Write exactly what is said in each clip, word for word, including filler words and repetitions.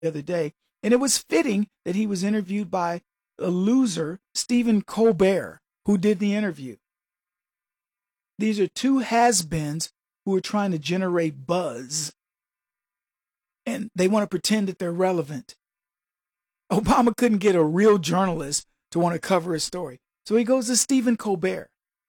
the other day, and it was fitting that he was interviewed by a loser, Stephen Colbert, who did the interview. These are two has-beens who are trying to generate buzz, and they want to pretend that they're relevant. Obama couldn't get a real journalist to want to cover his story, so he goes to Stephen Colbert.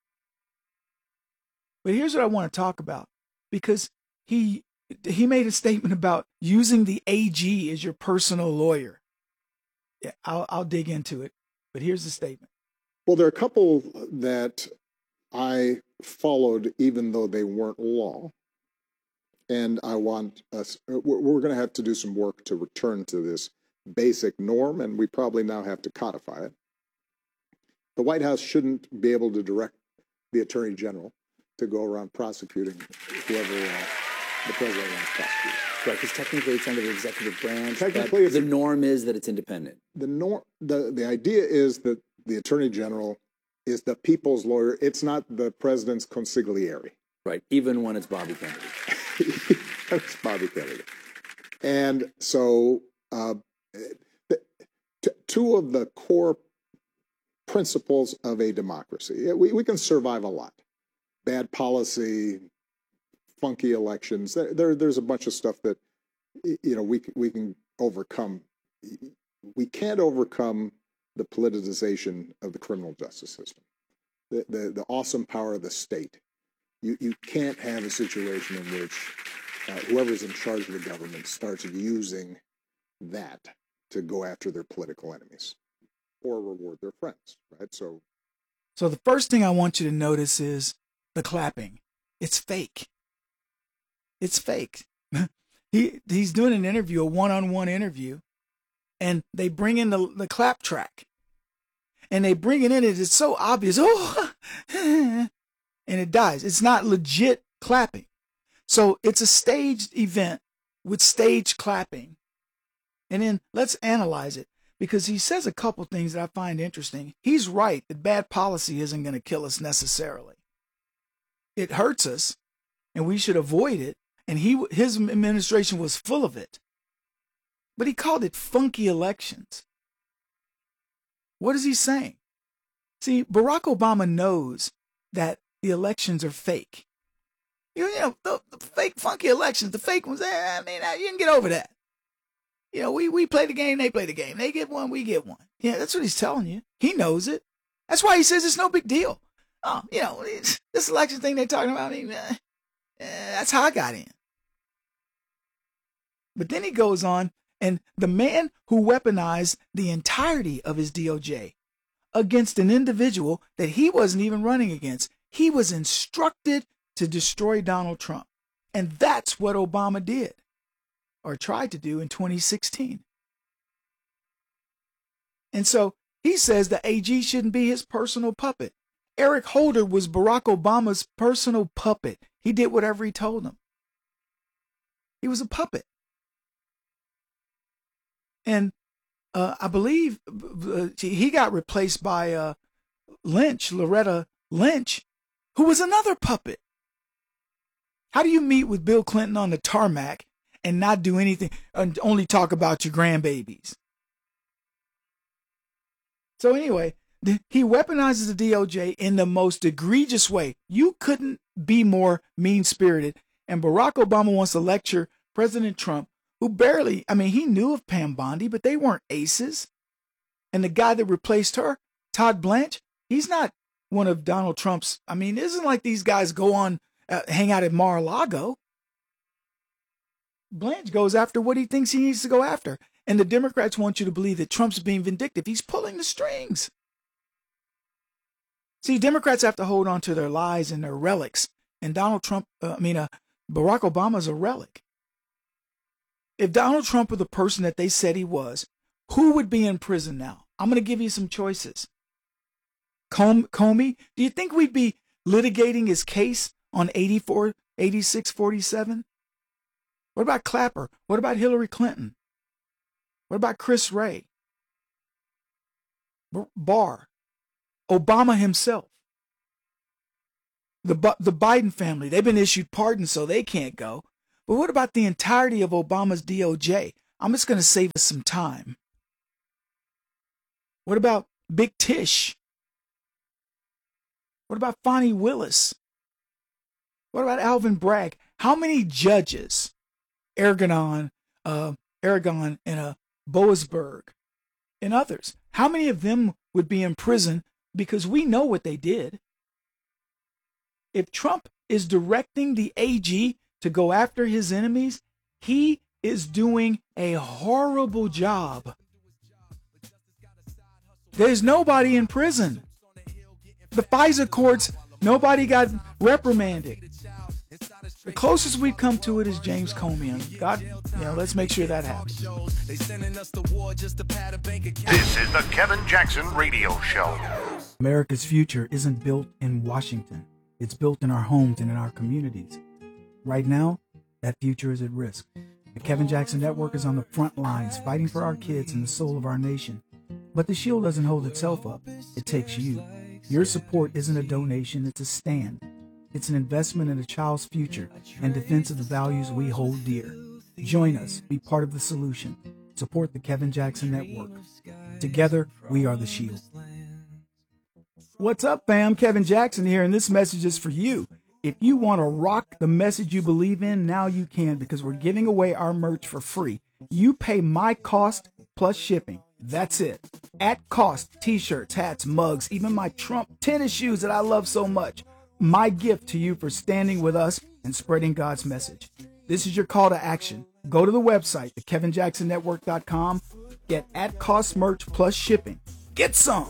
But here's what I want to talk about, because he he made a statement about using the A G as your personal lawyer. Yeah, I'll I'll dig into it, but here's the statement. Well, there are a couple that I followed, even though they weren't law, and I want us. We're, we're going to have to do some work to return to this basic norm, and we probably now have to codify it. The White House shouldn't be able to direct the Attorney General to go around prosecuting whoever uh, the president wants prosecuted. Right, because technically it's under the executive branch. Technically, but the norm is that it's independent. The norm, the the idea is that the Attorney General is the people's lawyer. It's not the president's consigliere. Right, even when it's Bobby Kennedy. It's Bobby Kennedy. And so uh, the, t- two of the core principles of a democracy, we, we can survive a lot. Bad policy, funky elections. There, there's a bunch of stuff that, you know, we we can overcome. We can't overcome the politicization of the criminal justice system, the the, the awesome power of the state. You you can't have a situation in which uh, whoever's in charge of the government starts using that to go after their political enemies or reward their friends, right? So, so the first thing I want you to notice is the clapping. It's fake. It's fake. he he's doing an interview, a one-on-one interview, and they bring in the the clap track, and they bring it in. It's so obvious. Oh, and it dies. It's not legit clapping. So it's a staged event with stage clapping. And then let's analyze it, because he says a couple things that I find interesting. He's right that bad policy isn't going to kill us necessarily. It hurts us, and we should avoid it. And he, his administration was full of it. But he called it funky elections. What is he saying? See, Barack Obama knows that the elections are fake. You know, the, the fake funky elections, the fake ones, eh, I mean, you can get over that. You know, we, we play the game, they play the game. They get one, we get one. Yeah, that's what he's telling you. He knows it. That's why he says it's no big deal. Oh, you know, this election thing they're talking about, I mean, eh, eh, that's how I got in. But then he goes on, and the man who weaponized the entirety of his D O J against an individual that he wasn't even running against, he was instructed to destroy Donald Trump. And that's what Obama did, or tried to do in twenty sixteen. And so he says the A G shouldn't be his personal puppet. Eric Holder was Barack Obama's personal puppet. He did whatever he told him. He was a puppet. And uh, I believe uh, he got replaced by uh, Lynch, Loretta Lynch, who was another puppet. How do you meet with Bill Clinton on the tarmac and not do anything, and only talk about your grandbabies? So anyway, the, he weaponizes the D O J in the most egregious way. You couldn't be more mean-spirited. And Barack Obama wants to lecture President Trump, who barely, I mean, he knew of Pam Bondi, but they weren't aces. And the guy that replaced her, Todd Blanche, he's not one of Donald Trump's. I mean, it isn't like these guys go on, uh, hang out at Mar-a-Lago. Blanche goes after what he thinks he needs to go after. And the Democrats want you to believe that Trump's being vindictive. He's pulling the strings. See, Democrats have to hold on to their lies and their relics. And Donald Trump, uh, I mean, uh, Barack Obama's a relic. If Donald Trump were the person that they said he was, who would be in prison now? I'm going to give you some choices. Com- Comey, do you think we'd be litigating his case on eighty-four, eighty-six forty-seven? What about Clapper? What about Hillary Clinton? What about Chris Wray? B- Barr? Obama himself? The, the Biden family, they've been issued pardons, so they can't go. But what about the entirety of Obama's D O J? I'm just going to save us some time. What about Big Tish? What about Fonnie Willis? What about Alvin Bragg? How many judges, Aragon, uh, Aragon and uh, Boasberg and others, how many of them would be in prison because we know what they did? If Trump is directing the A G to go after his enemies, he is doing a horrible job. There's nobody in prison. The FISA courts, nobody got reprimanded. The closest we've come to it is James Comey. And God, you know, let's make sure that happens. This is the Kevin Jackson Radio Show. America's future isn't built in Washington. It's built in our homes and in our communities. Right now, that future is at risk. The Kevin Jackson Network is on the front lines, fighting for our kids and the soul of our nation. But the shield doesn't hold itself up. It takes you. Your support isn't a donation, it's a stand. It's an investment in a child's future and defense of the values we hold dear. Join us. Be part of the solution. Support the Kevin Jackson Network. Together, we are the shield. What's up, fam? Kevin Jackson here, and this message is for you. If you want to rock the message you believe in, now you can, because we're giving away our merch for free. You pay my cost plus shipping. That's it. At cost, t-shirts, hats, mugs, even my Trump tennis shoes that I love so much. My gift to you for standing with us and spreading God's message. This is your call to action. Go to the website, the kevin jackson network dot com. Get at cost merch plus shipping. Get some.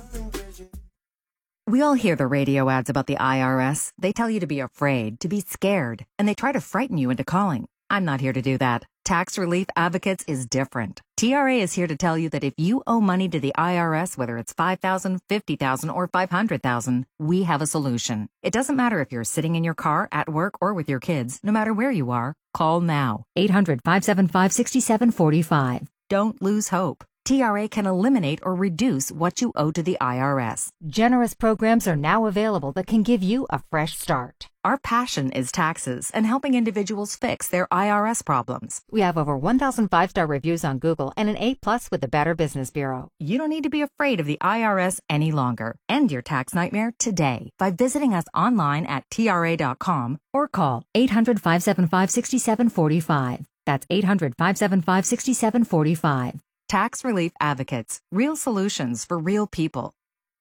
We all hear the radio ads about the I R S. They tell you to be afraid, to be scared, and they try to frighten you into calling. I'm not here to do that. Tax Relief Advocates is different. T R A is here to tell you that if you owe money to the I R S, whether it's five thousand dollars, fifty thousand dollars, or five hundred thousand dollars, we have a solution. It doesn't matter if you're sitting in your car, at work, or with your kids. No matter where you are, call now. eight hundred, five seven five, six seven four five. Don't lose hope. T R A can eliminate or reduce what you owe to the I R S. Generous programs are now available that can give you a fresh start. Our passion is taxes and helping individuals fix their I R S problems. We have over one thousand five-star reviews on Google and an A plus with the Better Business Bureau. You don't need to be afraid of the I R S any longer. End your tax nightmare today by visiting us online at T R A dot com or call eight hundred, five seven five, six seven four five. That's eight hundred, five seven five, six seven four five. Tax Relief Advocates, real solutions for real people.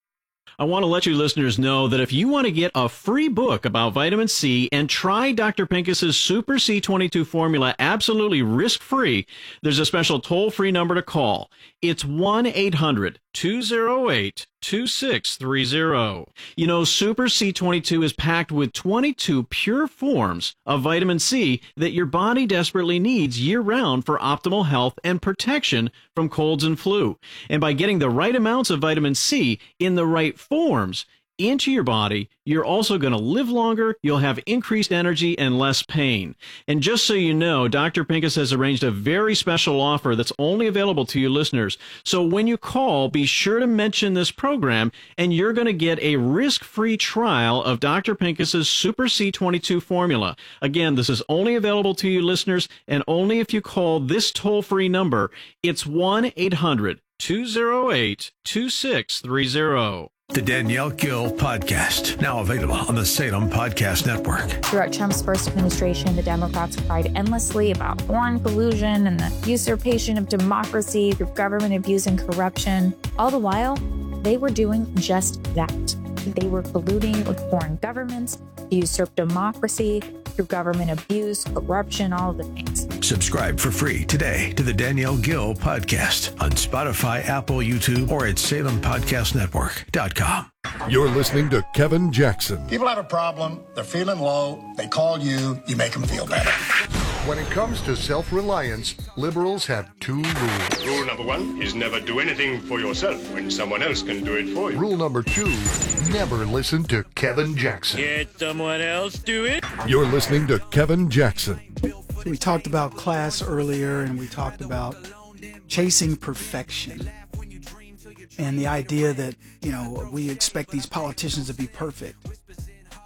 I want to let you listeners know that if you want to get a free book about vitamin C and try Doctor Pincus's Super C twenty-two formula absolutely risk-free, there's a special toll-free number to call. It's one eight hundred, two oh eight, two six three oh. You know, Super C twenty-two is packed with twenty-two pure forms of vitamin C that your body desperately needs year-round for optimal health and protection from colds and flu. And by getting the right amounts of vitamin C in the right forms into your body, you're also going to live longer, you'll have increased energy and less pain. And just so you know, Doctor Pincus has arranged a very special offer that's only available to you listeners. So when you call, be sure to mention this program, and you're going to get a risk-free trial of Doctor Pincus's Super C twenty-two formula. Again, this is only available to you listeners, and only if you call this toll-free number. It's one eight hundred, two oh eight, two six three oh. The Danielle Gill Podcast, now available on the Salem Podcast Network. Throughout Trump's first administration, the Democrats cried endlessly about foreign collusion and the usurpation of democracy through government abuse and corruption. All the while, they were doing just that. They were colluding with foreign governments to usurp democracy through government abuse, corruption, all of the things. Subscribe for free today to the Danielle Gill Podcast on Spotify, Apple, YouTube, or at salem podcast network dot com. You're listening to Kevin Jackson. People have a problem, they're feeling low, they call you, you make them feel better. When it comes to self-reliance, liberals have two rules. Rule number one is never do anything for yourself when someone else can do it for you. Rule number two, never listen to Kevin Jackson. Get someone else do it. You're listening to Kevin Jackson. We talked about class earlier, and we talked about chasing perfection and the idea that, you know, we expect these politicians to be perfect.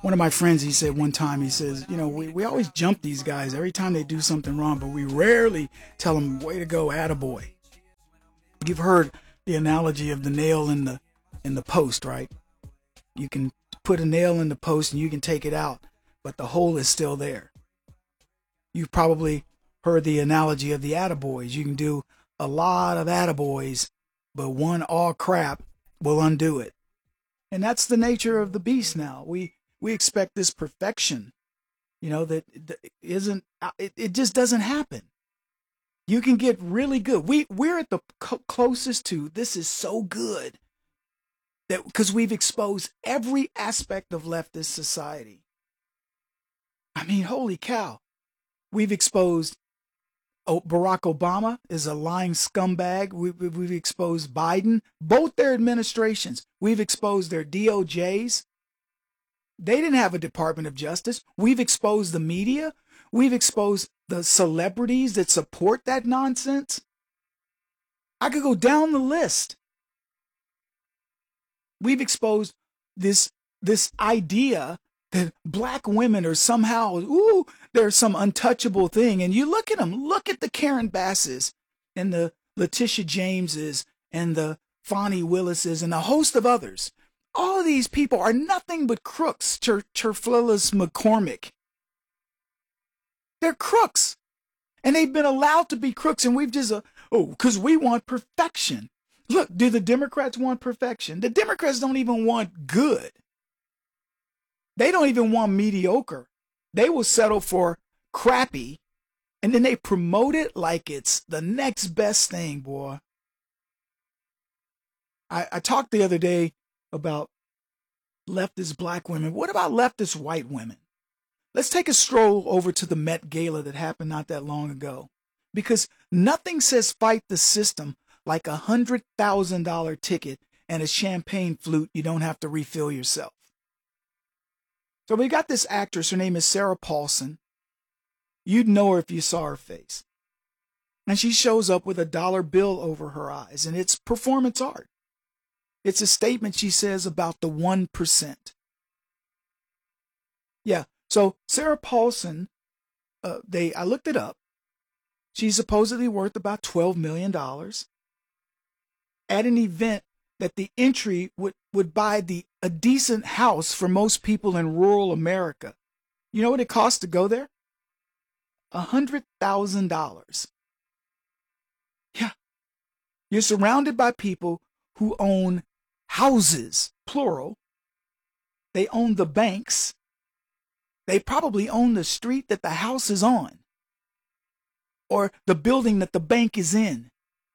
one of my friends, he said one time, he says, you know, we, we always jump these guys every time they do something wrong, but we rarely tell them, way to go, attaboy. You've heard the analogy of the nail in the in the post, right? You can put a nail in the post and you can take it out, but the hole is still there. You've probably heard the analogy of the attaboys. You can do a lot of attaboys, but one all crap will undo it. And that's the nature of the beast now. We we expect this perfection, you know, that isn't, it, it just doesn't happen. You can get really good. We, we're at the co- closest to, this is so good, that because we've exposed every aspect of leftist society. I mean, holy cow. We've exposed oh, Barack Obama is a lying scumbag. We, we, we've exposed Biden, both their administrations. We've exposed their D O Js. They didn't have a Department of Justice. We've exposed the media. We've exposed the celebrities that support that nonsense. I could go down the list. We've exposed this, this idea that black women are somehow, ooh, they're some untouchable thing. And you look at them, look at the Karen Basses and the Letitia Jameses and the Fonnie Willises and a host of others. All of these people are nothing but crooks. Cher- Cherflilis McCormick. They're crooks. And they've been allowed to be crooks. And we've just, uh, oh, because we want perfection. Look, do the Democrats want perfection? The Democrats don't even want good. They don't even want mediocre. They will settle for crappy. And then they promote it like it's the next best thing, boy. I, I talked the other day about leftist black women. What about leftist white women? Let's take a stroll over to the Met Gala that happened not that long ago. Because nothing says fight the system like a one hundred thousand dollars ticket and a champagne flute you don't have to refill yourself. So we got this actress. Her name is Sarah Paulson. You'd know her if you saw her face. And she shows up with a dollar bill over her eyes, and it's performance art. It's a statement she says about the one percent. Yeah, so Sarah Paulson, uh, they I looked it up. She's supposedly worth about twelve million dollars at an event that the entry would, would buy the a decent house for most people in rural America. You know what it costs to go there? one hundred thousand dollars. Yeah. You're surrounded by people who own houses, plural. They own the banks. They probably own the street that the house is on, or the building that the bank is in.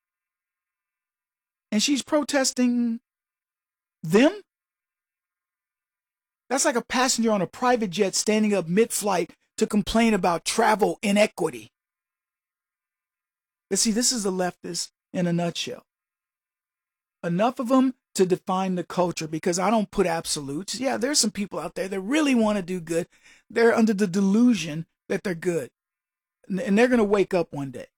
And she's protesting them? That's like a passenger on a private jet standing up mid-flight to complain about travel inequity. But see, this is the leftist in a nutshell. Enough of them to define the culture, because I don't put absolutes. Yeah, there's some people out there that really want to do good. They're under the delusion that they're good. And they're going to wake up one day.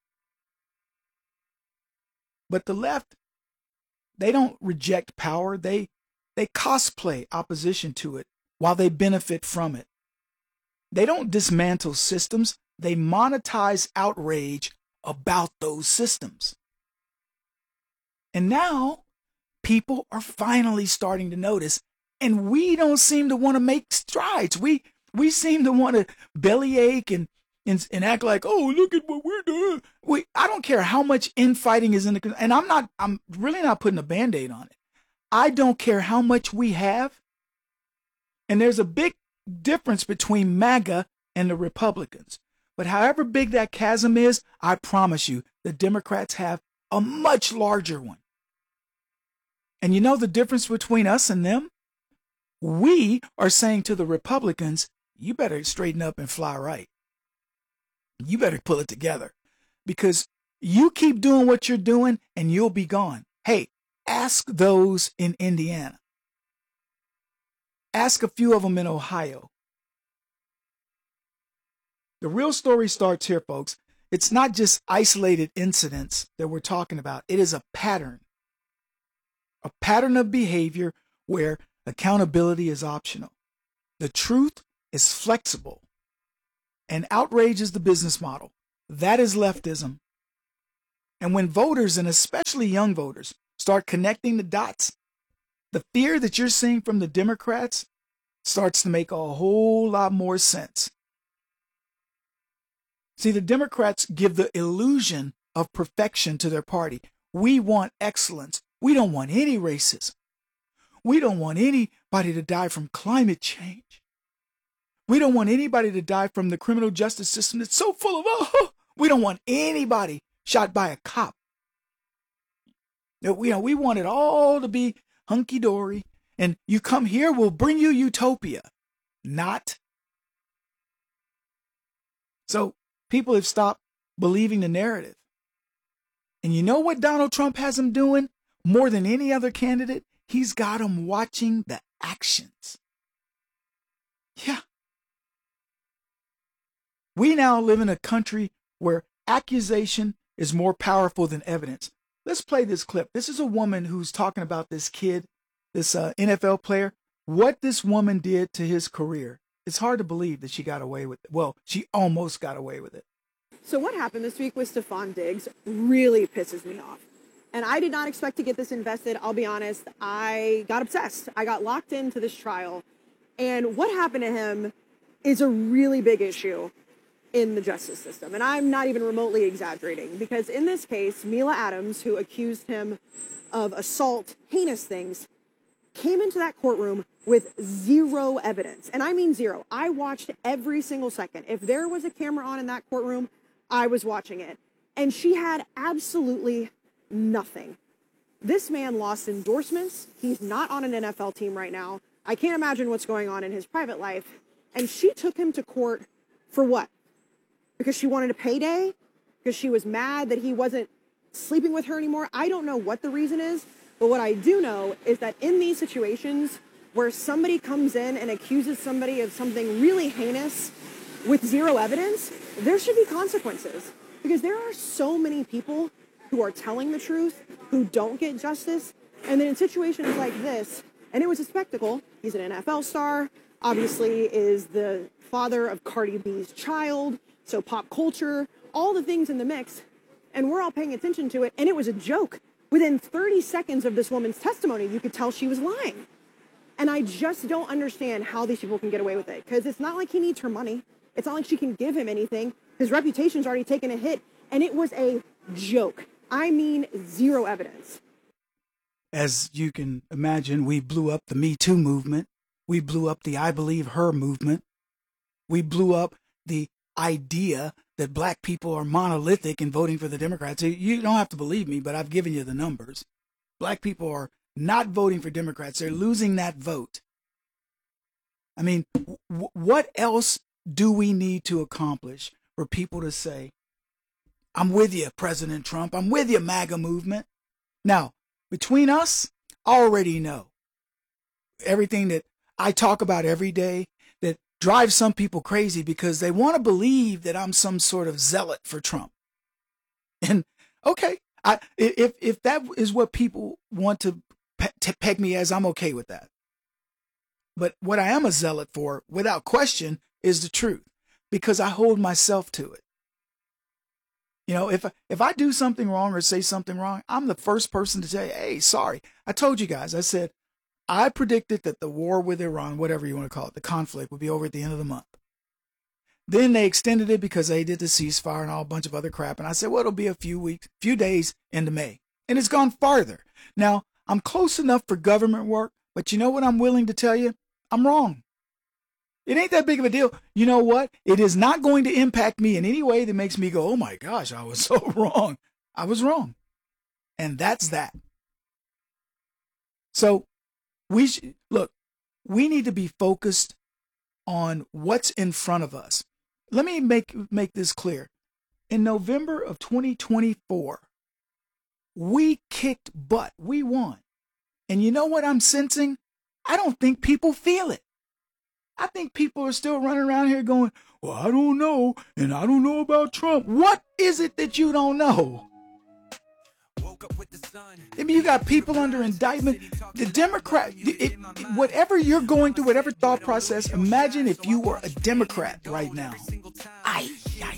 But the left, they don't reject power. They they cosplay opposition to it while they benefit from it. They don't dismantle systems. They monetize outrage about those systems. And now people are finally starting to notice, and we don't seem to want to make strides. We we seem to want to bellyache and and, and act like, oh, look at what we're doing. We, I don't care how much infighting is in the, and I'm not, I'm really not putting a Band-Aid on it. I don't care how much we have. And there's a big difference between MAGA and the Republicans. But however big that chasm is, I promise you, the Democrats have a much larger one. And you know the difference between us and them? We are saying to the Republicans, you better straighten up and fly right. You better pull it together, because you keep doing what you're doing and you'll be gone. Hey, ask those in Indiana. Ask a few of them in Ohio. The real story starts here, folks. It's not just isolated incidents that we're talking about. It is a pattern. A pattern of behavior where accountability is optional. The truth is flexible, and outrage is the business model. That is leftism. And when voters, and especially young voters, start connecting the dots, the fear that you're seeing from the Democrats starts to make a whole lot more sense. See, the Democrats give the illusion of perfection to their party. We want excellence. We don't want any racism. We don't want anybody to die from climate change. We don't want anybody to die from the criminal justice system that's so full of, oh, we don't want anybody shot by a cop. We, you know, we want it all to be hunky-dory. And you come here, we'll bring you utopia. Not. So people have stopped believing the narrative. And you know what Donald Trump has them doing more than any other candidate? He's got them watching the actions. Yeah. We now live in a country where accusation is more powerful than evidence. Let's play this clip. This is a woman who's talking about this kid, this uh, N F L player, what this woman did to his career. It's hard to believe that she got away with it. Well, she almost got away with it. So what happened this week with Stephon Diggs really pisses me off. And I did not expect to get this invested. I'll be honest. I got obsessed. I got locked into this trial. And what happened to him is a really big issue in the justice system. And I'm not even remotely exaggerating, because in this case, Mila Adams, who accused him of assault, heinous things, came into that courtroom with zero evidence. And I mean zero. I watched every single second. If there was a camera on in that courtroom, I was watching it. And she had absolutely nothing. This man lost endorsements. He's not on an N F L team right now. I can't imagine what's going on in his private life. And she took him to court for what? Because she wanted a payday? Because she was mad that he wasn't sleeping with her anymore? I don't know what the reason is, but what I do know is that in these situations where somebody comes in and accuses somebody of something really heinous with zero evidence, there should be consequences. Because there are so many people who are telling the truth, who don't get justice, and then in situations like this, and it was a spectacle, he's an N F L star, obviously is the father of Cardi B's child, so pop culture, all the things in the mix, and we're all paying attention to it, and it was a joke. Within thirty seconds of this woman's testimony, you could tell she was lying. And I just don't understand how these people can get away with it, because it's not like he needs her money. It's not like she can give him anything. His reputation's already taken a hit, and it was a joke. I mean, zero evidence. As you can imagine, we blew up the Me Too movement. We blew up the I Believe Her movement. We blew up the idea that black people are monolithic in voting for the Democrats. You don't have to believe me, but I've given you the numbers. Black people are not voting for Democrats. They're losing that vote. I mean, w- what else do we need to accomplish for people to say, I'm with you, President Trump. I'm with you, MAGA movement. Now, between us, I already know everything that I talk about every day that drives some people crazy because they want to believe that I'm some sort of zealot for Trump. And okay, I, if if that is what people want to, pe- to peg me as, I'm okay with that. But what I am a zealot for, without question, is the truth, because I hold myself to it. You know, if, if I do something wrong or say something wrong, I'm the first person to say, hey, sorry. I told you guys, I said, I predicted that the war with Iran, whatever you want to call it, the conflict would be over at the end of the month. Then they extended it because they did the ceasefire and all a bunch of other crap. And I said, well, it'll be a few weeks, few days into May. And it's gone farther. Now, I'm close enough for government work, but you know what I'm willing to tell you? I'm wrong. It ain't that big of a deal. You know what? It is not going to impact me in any way that makes me go, oh my gosh, I was so wrong. I was wrong. And that's that. So we should, look, we need to be focused on what's in front of us. Let me make, make this clear. In November of twenty twenty-four, we kicked butt. We won. And you know what I'm sensing? I don't think people feel it. I think people are still running around here going, well, I don't know, and I don't know about Trump. What is it that you don't know? I mean, you got people under indictment. The Democrat, it, it, whatever you're going through, whatever thought process, imagine if you were a Democrat right now. Aye, aye.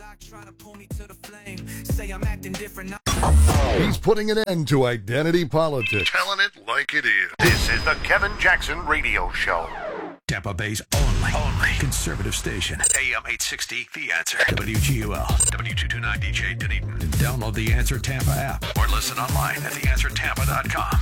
He's putting an end to identity politics. Telling it like it is. This is the Kevin Jackson Radio Show. Tampa Bay's only, only conservative station. A M eight sixty, The Answer. W G U L. W two twenty-nine D J Dunedin. And download the Answer Tampa app or listen online at the answer tampa dot com.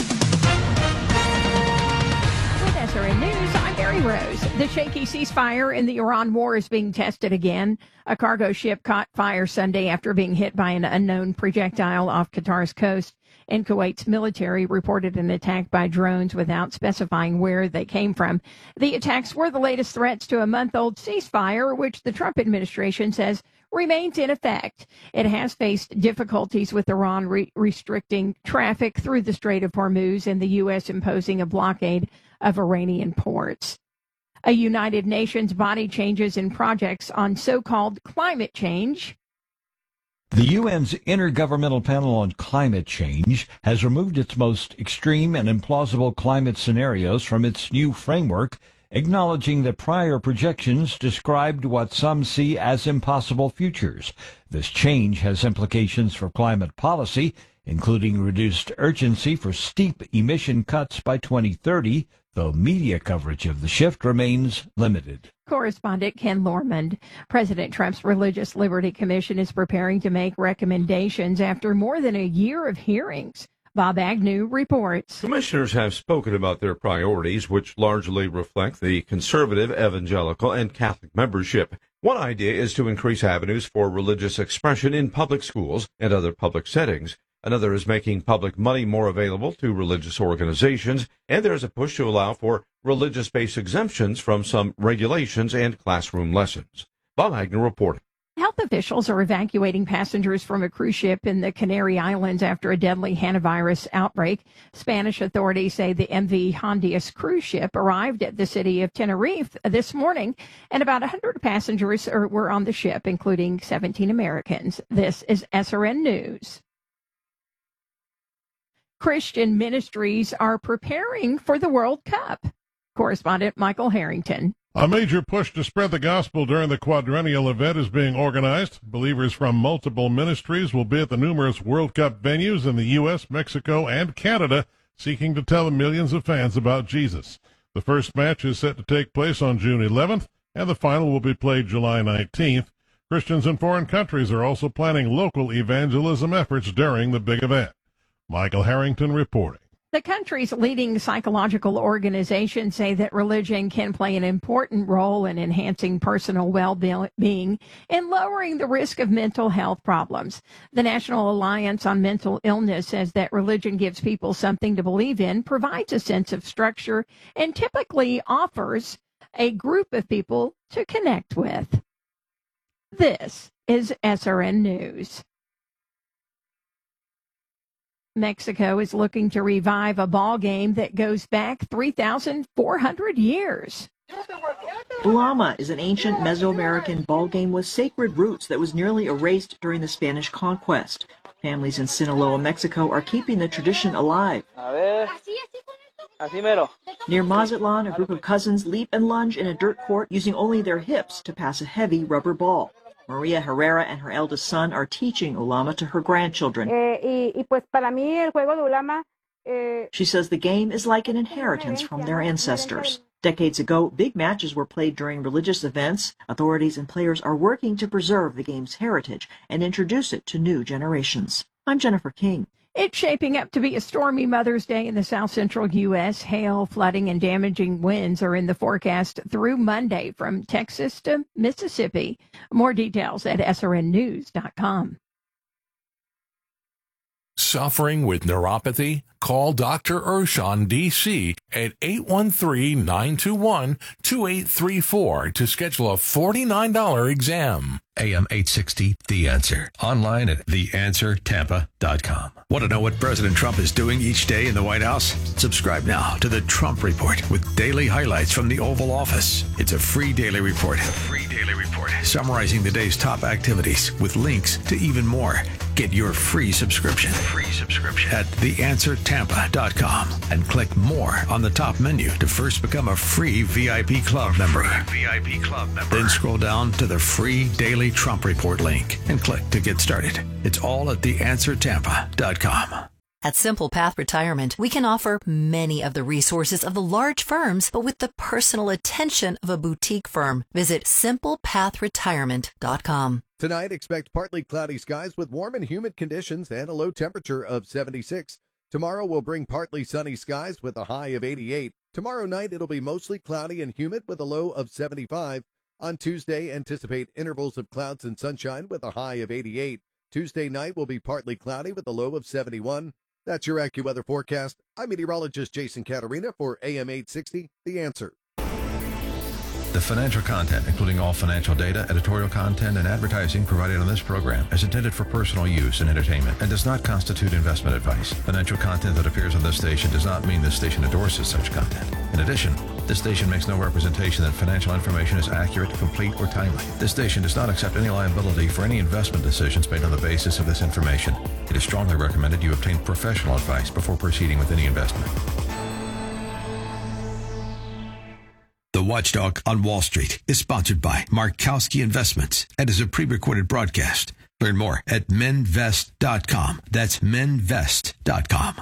With S R N News, I'm Mary Rose. The shaky ceasefire in the Iran war is being tested again. A cargo ship caught fire Sunday after being hit by an unknown projectile off Qatar's coast. And Kuwait's military reported an attack by drones without specifying where they came from. The attacks were the latest threats to a month-old ceasefire, which the Trump administration says remains in effect. It has faced difficulties with Iran re- restricting traffic through the Strait of Hormuz and the U S imposing a blockade of Iranian ports. A United Nations body changes in projects on so-called climate change. The U N's Intergovernmental Panel on Climate Change has removed its most extreme and implausible climate scenarios from its new framework, acknowledging that prior projections described what some see as impossible futures. This change has implications for climate policy, including reduced urgency for steep emission cuts by twenty thirty, though media coverage of the shift remains limited. Correspondent Ken Lormond. President Trump's Religious Liberty Commission is preparing to make recommendations after more than a year of hearings. Bob Agnew reports. Commissioners have spoken about their priorities, which largely reflect the conservative, evangelical, and Catholic membership. One idea is to increase avenues for religious expression in public schools and other public settings. Another is making public money more available to religious organizations, and there's a push to allow for religious-based exemptions from some regulations and classroom lessons. Bob Agnew reporting. Health officials are evacuating passengers from a cruise ship in the Canary Islands after a deadly hantavirus outbreak. Spanish authorities say the M V Hondias cruise ship arrived at the city of Tenerife this morning, and about one hundred passengers are, were on the ship, including seventeen Americans. This is S R N News. Christian ministries are preparing for the World Cup. Correspondent Michael Harrington. A major push to spread the gospel during the quadrennial event is being organized. Believers from multiple ministries will be at the numerous World Cup venues in the U S, Mexico, and Canada, seeking to tell the millions of fans about Jesus. The first match is set to take place on June eleventh, and the final will be played July nineteenth. Christians in foreign countries are also planning local evangelism efforts during the big event. Michael Harrington reporting. The country's leading psychological organizations say that religion can play an important role in enhancing personal well-being and lowering the risk of mental health problems. The National Alliance on Mental Illness says that religion gives people something to believe in, provides a sense of structure, and typically offers a group of people to connect with. This is S R N News. Mexico is looking to revive a ball game that goes back three thousand four hundred years. Ulama is an ancient Mesoamerican ball game with sacred roots that was nearly erased during the Spanish conquest. Families in Sinaloa, Mexico are keeping the tradition alive. Near Mazatlan, a group of cousins leap and lunge in a dirt court using only their hips to pass a heavy rubber ball. Maria Herrera and her eldest son are teaching Ulama to her grandchildren. She says the game is like an inheritance from their ancestors. Decades ago, big matches were played during religious events. Authorities and players are working to preserve the game's heritage and introduce it to new generations. I'm Jennifer King. It's shaping up to be a stormy Mother's Day in the south central U S. Hail, flooding, and damaging winds are in the forecast through Monday from Texas to Mississippi. More details at S R N news dot com. Suffering with neuropathy? Call Doctor Urshan, D C at eight one three, nine two one, two eight three four to schedule a forty-nine dollars exam. A M eight sixty, The Answer. Online at the answer tampa dot com. Want to know what President Trump is doing each day in the White House? Subscribe now to the Trump Report with daily highlights from the Oval Office. It's a free daily report. A free daily report summarizing the day's top activities with links to even more. Get Get your free subscription. Free subscription at the answer tampa dot com and click more on the top menu to first become a free V I P Club member. V I P Club member. Then scroll down to the free Daily Trump Report link and click to get started. It's all at the answer tampa dot com. At Simple Path Retirement, we can offer many of the resources of the large firms, but with the personal attention of a boutique firm. Visit simple path retirement dot com. Tonight, expect partly cloudy skies with warm and humid conditions and a low temperature of seventy-six. Tomorrow will bring partly sunny skies with a high of eighty-eight. Tomorrow night, it'll be mostly cloudy and humid with a low of seventy-five. On Tuesday, anticipate intervals of clouds and sunshine with a high of eighty-eight. Tuesday night will be partly cloudy with a low of seventy-one. That's your AccuWeather forecast. I'm meteorologist Jason Caterina for A M eight sixty, The Answer. The financial content, including all financial data, editorial content, and advertising provided on this program is intended for personal use and entertainment and does not constitute investment advice. Financial content that appears on this station does not mean this station endorses such content. In addition, this station makes no representation that financial information is accurate, complete, or timely. This station does not accept any liability for any investment decisions made on the basis of this information. It is strongly recommended you obtain professional advice before proceeding with any investment. The Watchdog on Wall Street is sponsored by Markowski Investments and is a pre-recorded broadcast. Learn more at menvest dot com. That's menvest dot com.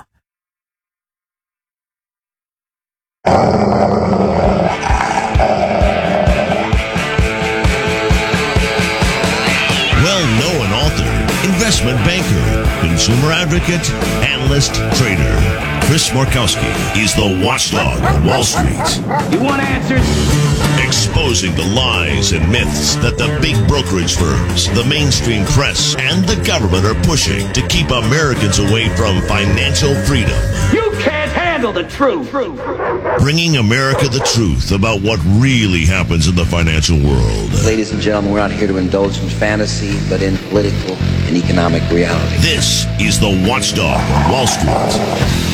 Well-known author, investment banker, consumer advocate, analyst, trader. Chris Markowski is the watchdog on Wall Street. You want answers? Exposing the lies and myths that the big brokerage firms, the mainstream press, and the government are pushing to keep Americans away from financial freedom. You can't handle the truth. Bringing America the truth about what really happens in the financial world. Ladies and gentlemen, we're not here to indulge in fantasy, but in political and economic reality. This is the Watchdog on Wall Street.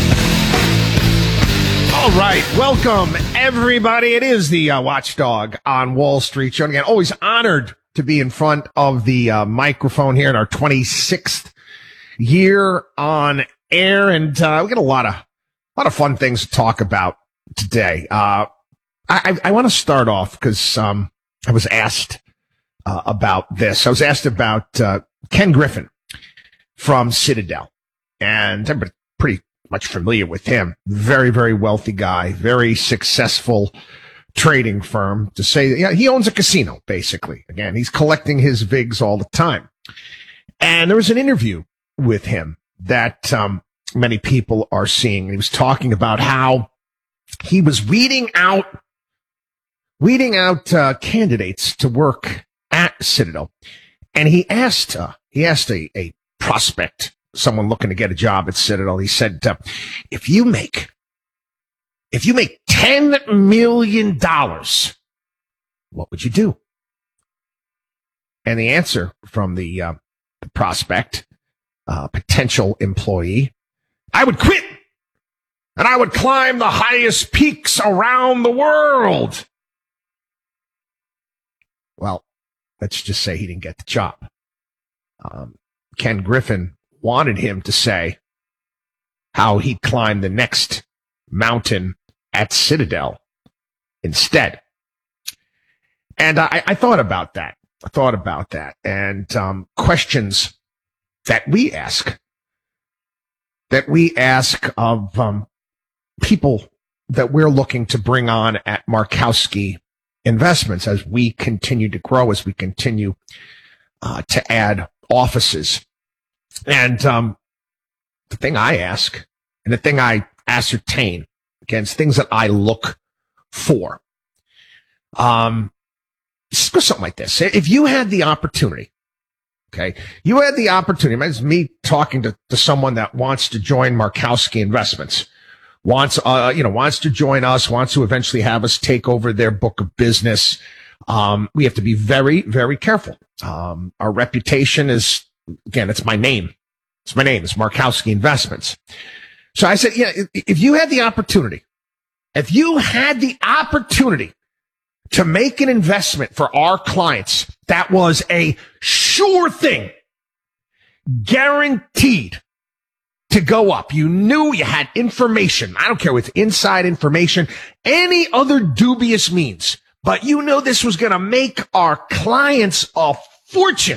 All right, welcome everybody. It is the uh, Watchdog on Wall Street show. And again, always honored to be in front of the uh, microphone here in our twenty-sixth year on air, and uh, we got a lot of a lot of fun things to talk about today. Uh, I, I want to start off because um, I was asked uh, about this. I was asked about uh, Ken Griffin from Citadel, and everybody pretty much familiar with him. Very, very wealthy guy, very successful trading firm. To say that, yeah, he owns a casino, basically. Again, he's collecting his V I Gs all the time. And there was an interview with him that um, many people are seeing. He was talking about how he was weeding out, weeding out uh, candidates to work at Citadel. And he asked, uh, he asked a, a prospect, someone looking to get a job at Citadel. He said, uh, if you make, if you make ten million dollars, what would you do? And the answer from the, uh, the prospect, uh, potential employee, I would quit and I would climb the highest peaks around the world. Well, let's just say he didn't get the job. Um, Ken Griffin wanted him to say how he climbed the next mountain at Citadel instead. And I, I thought about that. I thought about that. And um, questions that we ask, that we ask of um, people that we're looking to bring on at Markowski Investments as we continue to grow, as we continue uh, to add offices. And um, the thing I ask and the thing I ascertain, against things that I look for, um, something like this. If you had the opportunity, okay, you had the opportunity, it's me talking to, to someone that wants to join Markowski Investments, wants, uh, you know, wants to join us, wants to eventually have us take over their book of business. Um, we have to be very, very careful. Um, our reputation is, again, it's my name. It's my name. It's Markowski Investments. So I said, yeah, if you had the opportunity, if you had the opportunity to make an investment for our clients, that was a sure thing. guaranteed to go up. You knew you had information. I don't care if it's inside information, any other dubious means, but you know this was going to make our clients a fortune.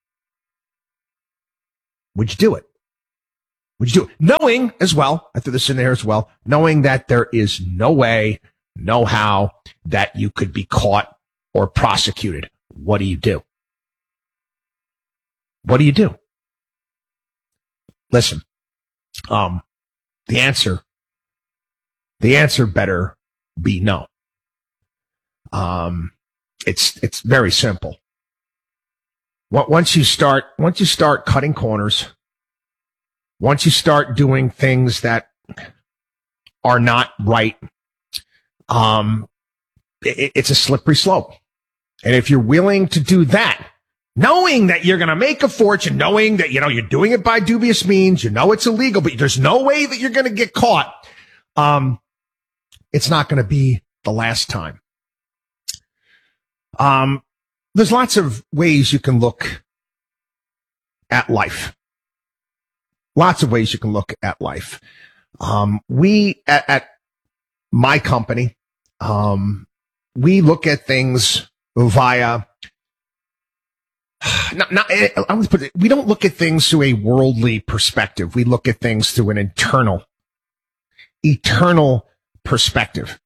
Would you do it? Would you do it? Knowing as well, I threw this in there as well, knowing that there is no way, no how that you could be caught or prosecuted. What do you do? What do you do? Listen, um, the answer, the answer better be no. Um, it's, it's very simple. Once you start, once you start cutting corners, once you start doing things that are not right, um, it, it's a slippery slope. And if you're willing to do that, knowing that you're going to make a fortune, knowing that, you know, you're doing it by dubious means, you know, it's illegal, but there's no way that you're going to get caught. Um, it's not going to be the last time. Um, there's lots of ways you can look at life. Lots of ways you can look at life. Um, we at, at my company, um, we look at things via Not, not, I would put it, we don't look at things through a worldly perspective. We look at things through an internal, eternal perspective.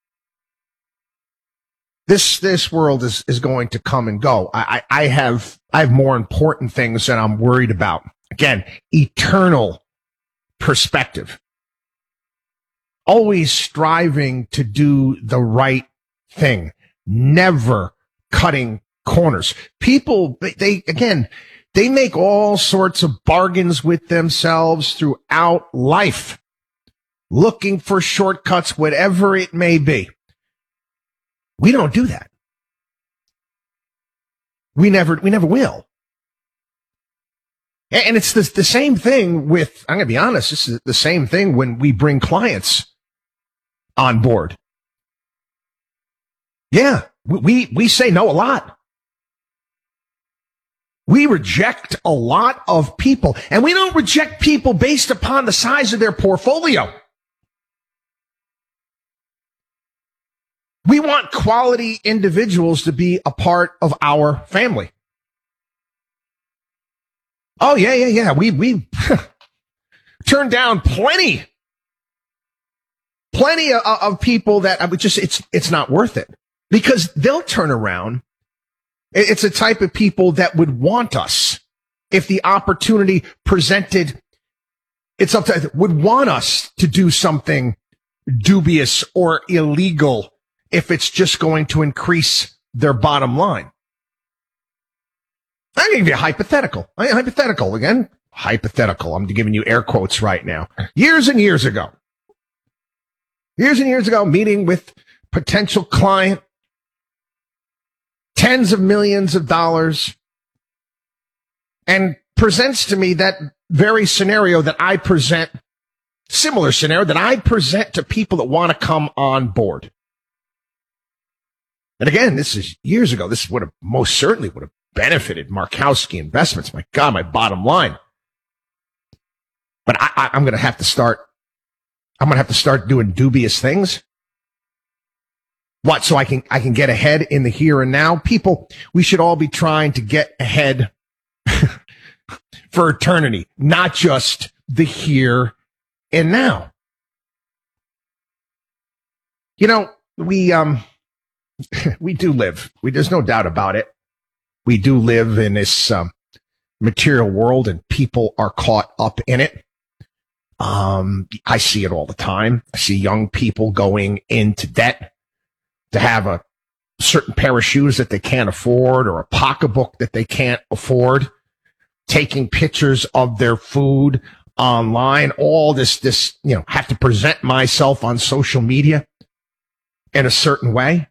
This, this world is, is going to come and go. I, I, I have, I have more important things that I'm worried about. Again, eternal perspective. Always striving to do the right thing. Never cutting corners. People, they, they, again, they make all sorts of bargains with themselves throughout life, looking for shortcuts, whatever it may be. We don't do that. We never, we never will. And it's the, the same thing with, I'm going to be honest, this is the same thing when we bring clients on board. Yeah, we, we say no a lot. We reject a lot of people, and we don't reject people based upon the size of their portfolio. We want quality individuals to be a part of our family. Oh, yeah, yeah, yeah. We, we turned down plenty, plenty of, of people that I would just, it's, it's not worth it because they'll turn around. It's a type of people that would want us if the opportunity presented. It's up to, would want us to do something dubious or illegal if it's just going to increase their bottom line. I'm going to give you a hypothetical. A hypothetical again. Hypothetical. I'm giving you air quotes right now. Years and years ago. Years and years ago, meeting with potential client. Tens of millions of dollars, and presents to me that very scenario that I present, similar scenario that I present to people that want to come on board. And again, this is years ago. This would have most certainly would have benefited Markowski Investments. My God, my bottom line. But I, I, I'm going to have to start. I'm going to have to start doing dubious things. What? So I can, I can get ahead in the here and now? People, we should all be trying to get ahead for eternity, not just the here and now. You know, we, um, we do live, we, there's no doubt about it. We do live in this, um, material world and people are caught up in it. Um, I see it all the time. I see young people going into debt to have a certain pair of shoes that they can't afford or a pocketbook that they can't afford, taking pictures of their food online, all this, this, you know, have to present myself on social media in a certain way.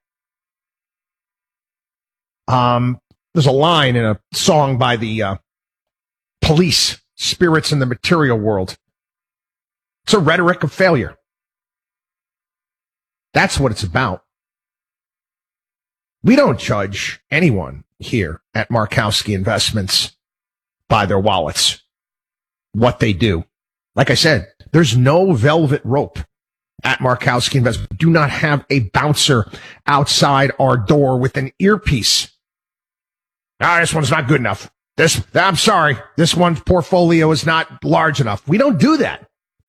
Um, there's a line in a song by the uh, Police, Spirits in the Material World. It's a rhetoric of failure. That's what it's about. We don't judge anyone here at Markowski Investments by their wallets. what they do. Like I said, there's no velvet rope at Markowski Investment. We do not have a bouncer outside our door with an earpiece. Ah, this one's not good enough. This, I'm sorry, this one's portfolio is not large enough. We don't do that.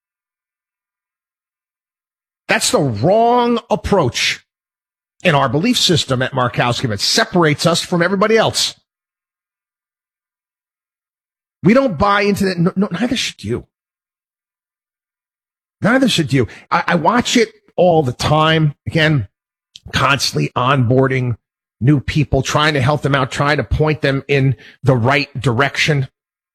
That's the wrong approach in our belief system at Markowski. It separates us from everybody else. We don't buy into that. No, no, neither should you. Neither should you. I, I watch it all the time. Again, constantly onboarding new people, trying to help them out, trying to point them in the right direction.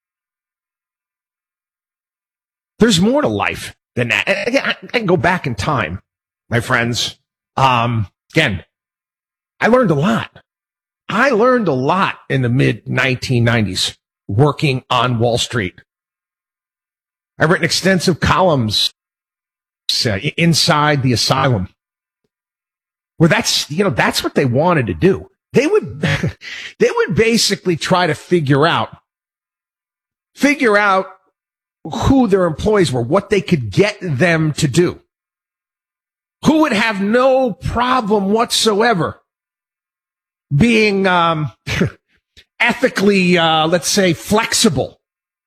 There's more to life than that. And again, I, I can go back in time, my friends. Um, again, I learned a lot. I learned a lot in the mid nineteen nineties working on Wall Street. I've written extensive columns uh, inside the asylum, where that's, you know, that's what they wanted to do. They would, they would basically try to figure out, figure out who their employees were, what they could get them to do. Who would have no problem whatsoever being, um, ethically, uh, let's say, flexible.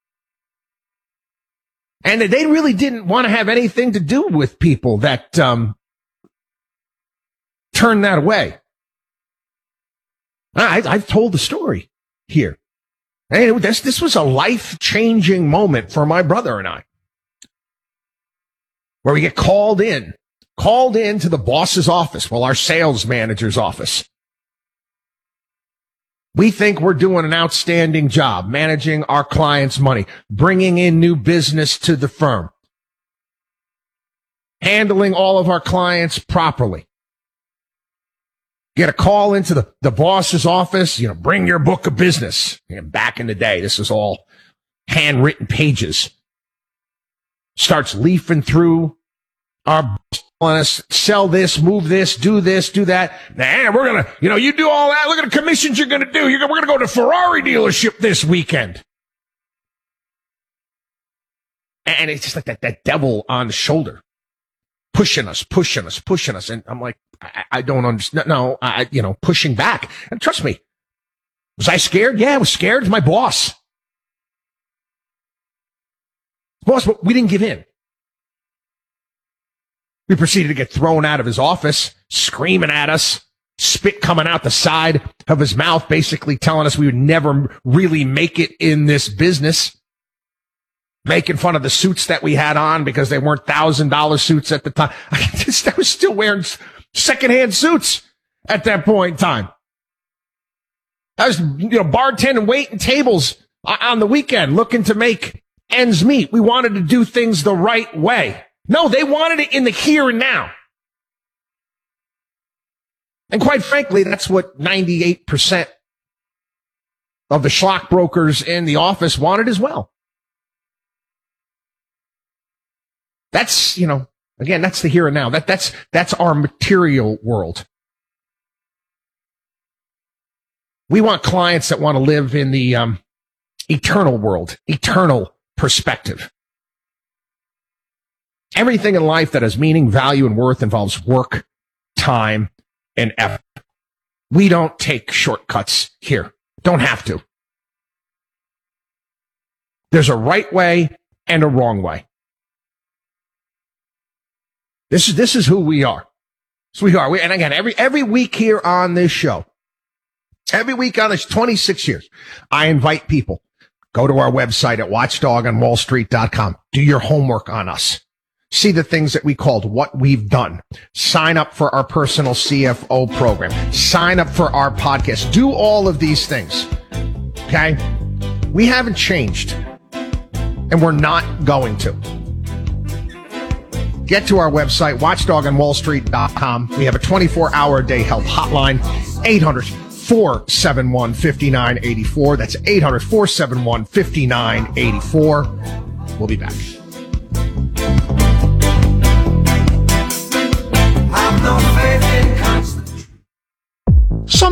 And they really didn't want to have anything to do with people that, um, turned that away. I, I've told the story here. And this, this was a life-changing moment for my brother and I, where we get called in, called in to the boss's office, well, our sales manager's office. We think we're doing an outstanding job managing our clients' money, bringing in new business to the firm, handling all of our clients properly. Get a call into the, the boss's office, you know, bring your book of business. You know, back in the day, this is all handwritten pages. Starts leafing through our on us, sell this, move this, do this, do that. Nah, we're going to, you know, you do all that. Look at the commissions you're going to do. You're gonna, we're going to go to Ferrari dealership this weekend. And it's just like that, that devil on the shoulder, pushing us, pushing us, pushing us. And I'm like, I, I don't understand. No, I, you know, pushing back. And trust me, was I scared? Yeah, I was scared. It's my boss. Boss, but we didn't give in. We proceeded to get thrown out of his office, screaming at us, spit coming out the side of his mouth, basically telling us we would never really make it in this business. Making fun of the suits that we had on because they weren't one thousand dollars suits at the time. I, just, I was still wearing secondhand suits at that point in time. I was, you know, bartending, waiting tables on the weekend, looking to make ends meet. We wanted to do things the right way. No, they wanted it in the here and now. And quite frankly, that's what ninety-eight percent of the schlock brokers in the office wanted as well. That's, you know, again, that's the here and now. That, that's, that's our material world. We want clients that want to live in the um, eternal world, eternal perspective. Everything in life that has meaning, value, and worth involves work, time, and effort. We don't take shortcuts here. Don't have to. There's a right way and a wrong way. This is, this is who we are. So we are. We, and again, every, every week here on this show, every week on this twenty-six years, I invite people, go to our website at watchdog on wall street dot com. Do your homework on us. See the things that we called what we've done. Sign up for our personal C F O program. Sign up for our podcast. Do all of these things. Okay? We haven't changed. And we're not going to. Get to our website, watchdog on wall street dot com. We have a twenty-four hour a day help hotline, eight hundred, four seven one, five nine eight four. That's eight hundred, four seven one, five nine eight four. We'll be back. Some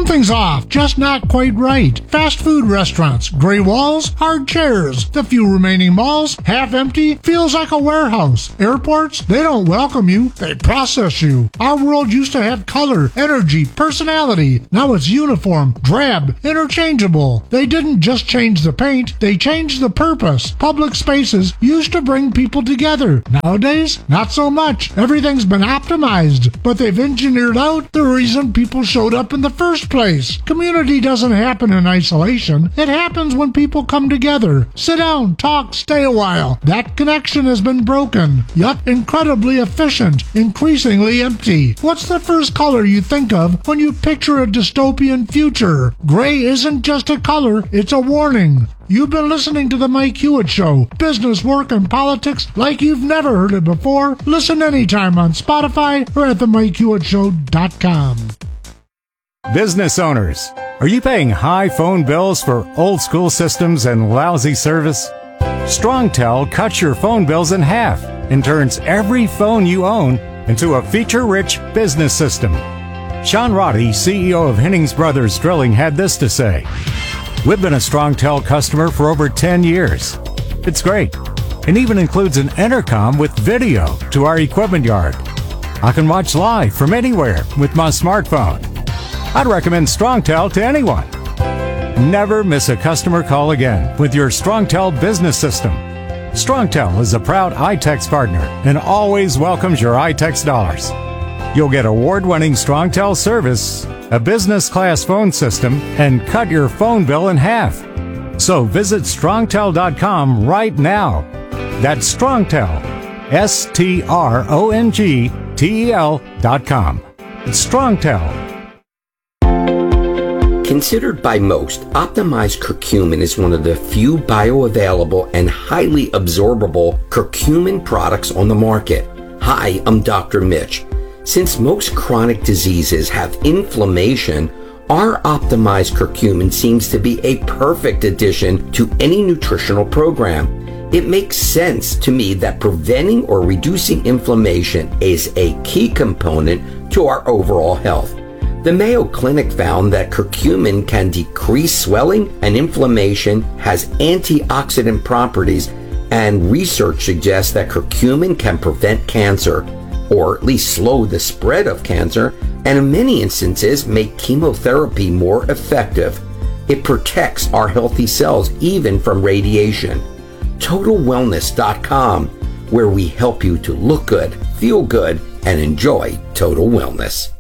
Something's off, just not quite right. Fast food restaurants, gray walls, hard chairs. The few remaining malls, half empty, feels like a warehouse. Airports, they don't welcome you, they process you. Our world used to have color, energy, personality. Now it's uniform, drab, interchangeable. They didn't just change the paint, they changed the purpose. Public spaces used to bring people together. Nowadays, not so much. Everything's been optimized, but they've engineered out the reason people showed up in the first place. Community doesn't happen in isolation. It happens when people come together. Sit down, talk, stay a while. That connection has been broken, yet incredibly efficient, increasingly empty. What's the first color you think of when you picture a dystopian future? Gray isn't just a color, it's a warning. You've been listening to The Mike Hewitt Show. Business, work, and politics like you've never heard it before. Listen anytime on Spotify or at the mike hewitt show dot com. Business owners, are you paying high phone bills for old school systems and lousy service? StrongTel cuts your phone bills in half and turns every phone you own into a feature-rich business system. Sean Roddy, C E O of Hennings Brothers Drilling, had this to say. We've been a StrongTel customer for over ten years. It's great, and even includes an intercom with video to our equipment yard. I can watch live from anywhere with my smartphone. I'd recommend StrongTel to anyone. Never miss a customer call again with your StrongTel business system. StrongTel is a proud iTex partner and always welcomes your iTex dollars. You'll get award-winning StrongTel service, a business-class phone system, and cut your phone bill in half. So visit strongtel dot com right now. That's StrongTel, S T R O N G T E L dot com. It's StrongTel. Considered by most, optimized curcumin is one of the few bioavailable and highly absorbable curcumin products on the market. Hi, I'm Doctor Mitch. Since most chronic diseases have inflammation, our optimized curcumin seems to be a perfect addition to any nutritional program. It makes sense to me that preventing or reducing inflammation is a key component to our overall health. The Mayo Clinic found that curcumin can decrease swelling and inflammation, has antioxidant properties, and research suggests that curcumin can prevent cancer, or at least slow the spread of cancer, and in many instances make chemotherapy more effective. It protects our healthy cells even from radiation. total wellness dot com, where we help you to look good, feel good, and enjoy total wellness.